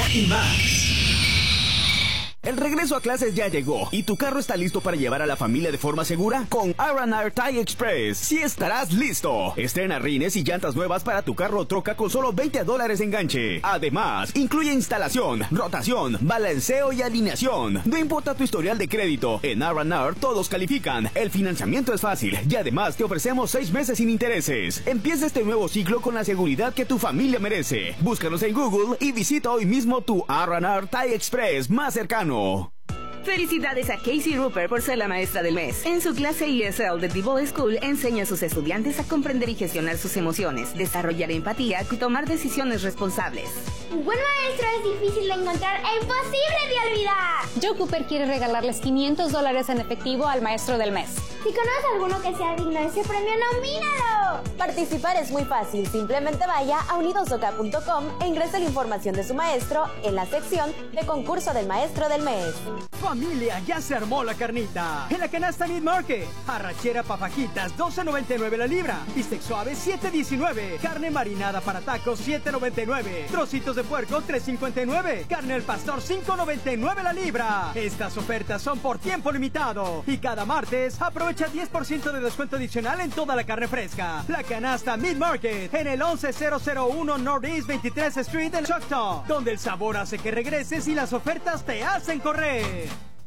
y más. El regreso a clases ya llegó y tu carro está listo para llevar a la familia de forma segura con R&R Tire Express. Sí estarás listo. Estrena rines y llantas nuevas para tu carro o troca con solo $20 de enganche. Además, incluye instalación, rotación, balanceo y alineación. No importa tu historial de crédito, en R&R todos califican. El financiamiento es fácil y además te ofrecemos 6 meses sin intereses. Empieza este nuevo ciclo con la seguridad que tu familia merece. Búscanos en Google y visita hoy mismo tu R&R Tire Express más cercano. Felicidades a Casey Rupert por ser la maestra del mes. En su clase ESL de Divo School enseña a sus estudiantes a comprender y gestionar sus emociones, desarrollar empatía y tomar decisiones responsables. Un buen maestro es difícil de encontrar e imposible de olvidar. Joe Cooper quiere regalarles $500 en efectivo al maestro del mes. Si conoces a alguno que sea digno de ese premio, nomínalo. Participar es muy fácil. Simplemente vaya a unidosoca.com e ingrese la información de su maestro en la sección de concurso del maestro del mes. Familia, ya se armó la carnita. En la canasta Meat Market. Arrachera pa' fajitas, $12.99 la libra. Bistec suave, $7.19. Carne marinada para tacos, $7.99. Trocitos de puerco, $3.59. Carne al pastor, $5.99 la libra. Estas ofertas son por tiempo limitado. Y cada martes, aprovecha 10% de descuento adicional en toda la carne fresca. La canasta Meat Market, en el 11001 Northeast 23 Street en Choctaw, donde el sabor hace que regreses y las ofertas te hacen correr.